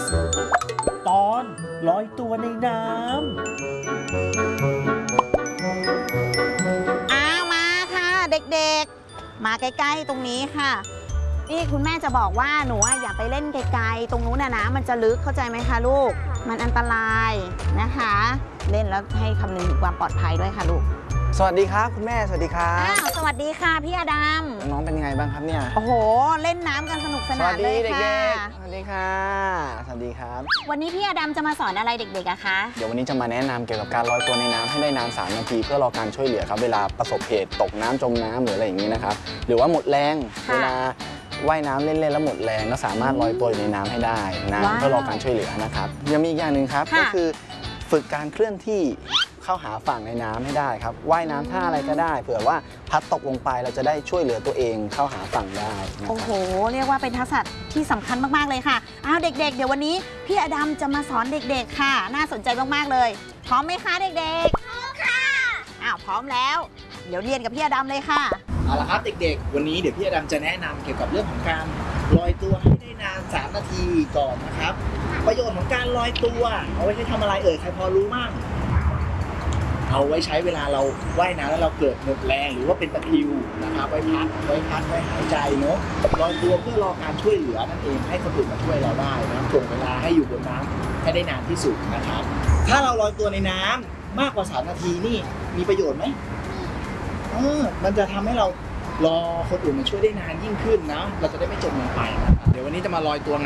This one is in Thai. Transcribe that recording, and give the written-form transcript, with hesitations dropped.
ตอนลอยตัวในน้มาค่ะเด็กๆมาใกล้ๆตรงนี้ค่ะนี่คุณแม่จะบอกว่าหนูอย่าไปเล่นไกลๆตรงนู้นนะมันจะลึกเข้าใจไหมคะลูกมันอันตรายนะคะเล่นแล้วให้คำนึงถึงความปลอดภัยด้วยค่ะลูกสวัสดีครับคุณแม่สวัสดีครับสวัสดีค่ะพี่อดัมน้องเป็นยังไงบ้างครับเนี่ยโอ้โหเล่นน้ำกันสนุกสนานเลยค่ะสวัสดีค่ะสวัสดีครับวันนี้พี่อดัมจะมาสอนอะไรเด็กๆอะคะเดี๋ยววันนี้จะมาแนะนำเกี่ยวกับการลอยตัวในน้ำให้ได้นาน3 นาทีเพื่อรอการช่วยเหลือครับเวลาประสบเหตุตกน้ำจมน้ำหรืออะไรอย่างนี้นะครับหรือว่าหมดแรงเวลาว่ายน้ำเล่นๆแล้วหมดแรงก็สามารถลอยตัวอยู่ในน้ำให้ได้นะเพื่อรอการช่วยเหลือนะครับยังมีอีกอย่างหนึ่งครับก็คือฝึกการเคลื่อนที่เข้าหาฝั่งในน้ำให้ได้ครับว่ายน้ำท่าอะไรก็ได้เผื่อว่าพัดตกลงไปเราจะได้ช่วยเหลือตัวเองเข้าหาฝั่งได้โอ้โหเรียกว่าเป็นทักษะที่สำคัญมากๆเลยค่ะเด็กๆเดี๋ยววันนี้พี่อดัมจะมาสอนเด็กๆค่ะน่าสนใจมากๆเลยพร้อมไหมคะเด็กๆพร้อมค่ะพร้อมแล้วเดี๋ยวเรียนกับพี่อดัมเลยค่ะเอาละครับเด็กๆวันนี้เดี๋ยวพี่อดัมจะแนะนำเกี่ยวกับเรื่องของการลอยตัวให้ได้นาน3 นาทีก่อนนะครับประโยชน์ของการลอยตัวเอาไว้ใช้ทำอะไรใครพอรู้มั่งเอาไว้ใช้เวลาเราว่ายน้ำแล้วเราเกิดหมดแรงหรือว่าเป็นตะคริวนะครับไว้พักไว้หายใจเนาะลอยตัวเพื่อรอการช่วยเหลือนั่นเองให้คนอื่นมาช่วยเราได้นะถ่วงเวลาให้อยู่บนน้ำให้ได้นานที่สุดนะครับถ้าเราลอยตัวในน้ำมากกว่า3 นาทีนี่มีประโยชน์ไหมมันจะทำให้เรารอคนอื่นมาช่วยได้นานยิ่งขึ้นนะเราจะได้ไม่จมลงไปเดี๋ยววันนี้จะมาลอยตัวห